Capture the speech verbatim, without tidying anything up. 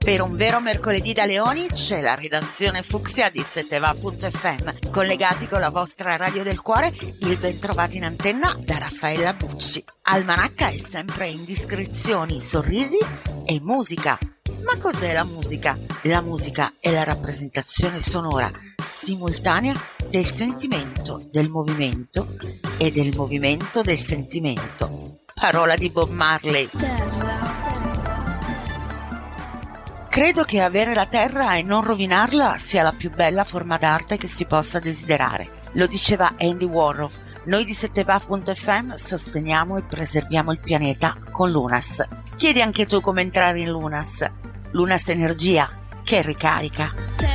Per un vero mercoledì da Leoni c'è la redazione fucsia di seteva punto effe emme, collegati con la vostra radio del cuore, il ben trovato in antenna da Raffaella Bucci. Almanacca è sempre indiscrezioni, sorrisi e musica. Ma cos'è la musica? La musica è la rappresentazione sonora simultanea del sentimento, del movimento e del movimento del sentimento. Parola di Bob Marley. Credo che avere la terra e non rovinarla sia la più bella forma d'arte che si possa desiderare. Lo diceva Andy Warhol. Noi di seteva punto effe emme sosteniamo e preserviamo il pianeta con Lunas. Chiedi anche tu come entrare in Lunas. Lunas Energia, che ricarica.